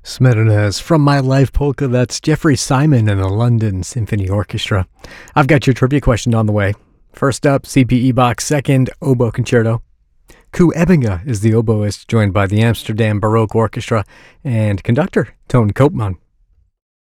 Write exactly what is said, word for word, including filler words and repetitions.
Smetanez from My Life Polka. That's Jeffrey Simon and the London Symphony Orchestra. I've got your trivia question on the way. First up, C P E Bach's Second Oboe Concerto. Koen Ebbinga is the oboist, joined by the Amsterdam Baroque Orchestra and conductor Toon Koopman.